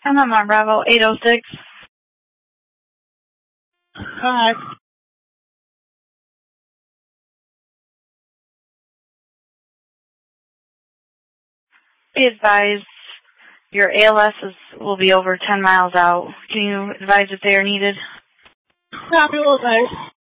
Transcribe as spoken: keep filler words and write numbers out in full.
I'm on Bravo eight oh six. Hi. Be advised, your A L S is, will be over ten miles out. Can you advise if they are needed? Copy, will advise.